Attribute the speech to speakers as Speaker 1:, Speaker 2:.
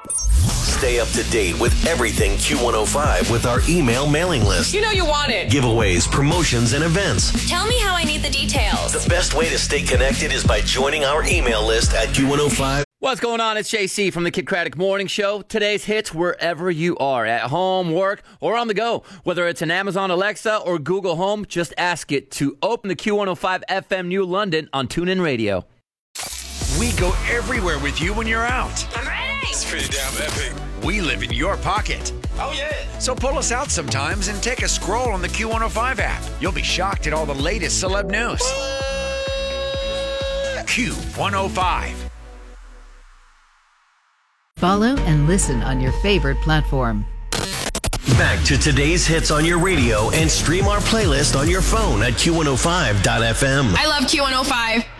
Speaker 1: Stay up to date with everything Q105 with our email mailing list.
Speaker 2: You know you want it.
Speaker 1: Giveaways, promotions, and events.
Speaker 3: Tell me how I need the details.
Speaker 1: The best way to stay connected is by joining our email list at Q105.
Speaker 4: What's going on? It's JC from the Kid Craddock Morning Show. Today's hits wherever you are, at home, work, or on the go. Whether it's an Amazon Alexa or Google Home, just ask it to open the Q105 FM New London on TuneIn Radio.
Speaker 5: We go everywhere with you when you're out.
Speaker 3: I'm ready.
Speaker 6: It's pretty damn epic.
Speaker 5: We live in your pocket.
Speaker 6: Oh, yeah.
Speaker 5: So pull us out sometimes and take a scroll on the Q105 app. You'll be shocked at all the latest celeb news. Q105.
Speaker 7: Follow and listen on your favorite platform.
Speaker 1: Back to today's hits on your radio and stream our playlist on your phone at Q105.fm.
Speaker 2: I love Q105.